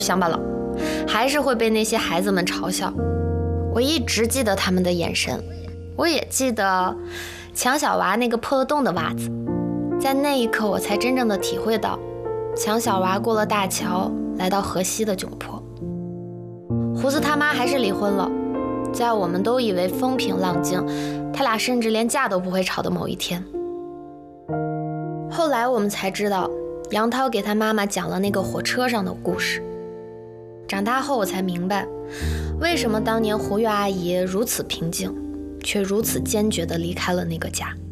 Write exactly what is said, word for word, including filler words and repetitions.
乡巴佬，还是会被那些孩子们嘲笑。我一直记得他们的眼神，我也记得强小娃那个破了洞的袜子。在那一刻，我才真正的体会到强小娃过了大桥来到河西的窘迫。胡子他妈还是离婚了，在我们都以为风平浪静，他俩甚至连架都不会吵的某一天。后来我们才知道，杨涛给他妈妈讲了那个火车上的故事。长大后我才明白，为什么当年胡月阿姨如此平静，却如此坚决地离开了那个家。